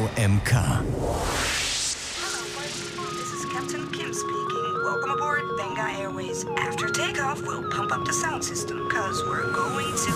VMK. Hello, party. This is Captain Kim speaking. Welcome aboard Benga Airways. After takeoff, we'll pump up the sound system, cause we're going to